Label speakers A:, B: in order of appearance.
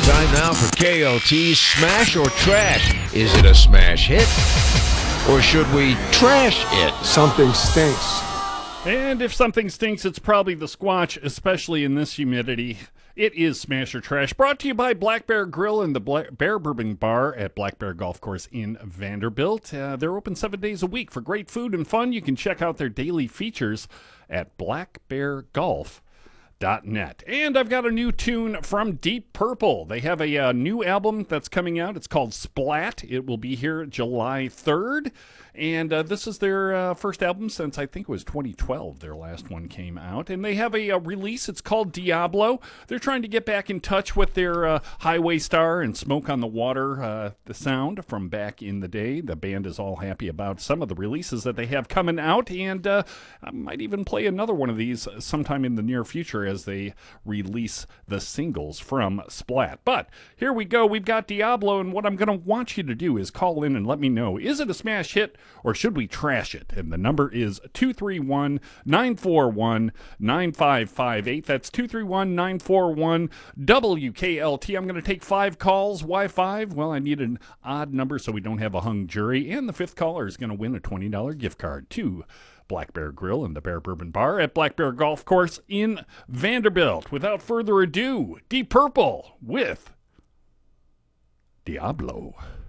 A: Time now for KLT's Smash or Trash. Is it a smash hit? Or should we trash it?
B: Something stinks.
C: And if something stinks, it's probably the Squatch, especially in this humidity. It is Smash or Trash, brought to you by Black Bear Grill and the Bear Bourbon Bar at Black Bear Golf Course in Vanderbilt. They're open 7 days a week for great food and fun. You can check out their daily features at blackbeargolf.net. And I've got a new tune from Deep Purple. They have a new album that's coming out. It's called Splat. It will be here July 3rd. And this is their first album since I think it was 2012. Their last one came out. And they have a release. It's called Diablo. They're trying to get back in touch with their Highway Star and Smoke on the Water, the sound from back in the day. The band is all happy about some of the releases that they have coming out. And I might even play another one of these sometime in the near future as they release the singles from Splat. But here we go. We've got Diablo. And what I'm going to want you to do is call in and let me know, is it a smash hit? Or should we trash it? And the number is 231-941-9558. That's 231-941-WKLT. I'm going to take 5 calls. Why 5? Well, I need an odd number so we don't have a hung jury. And the 5th caller is going to win a $20 gift card to Black Bear Grill and the Bear Bourbon Bar at Black Bear Golf Course in Vanderbilt. Without further ado, Deep Purple with Diablo.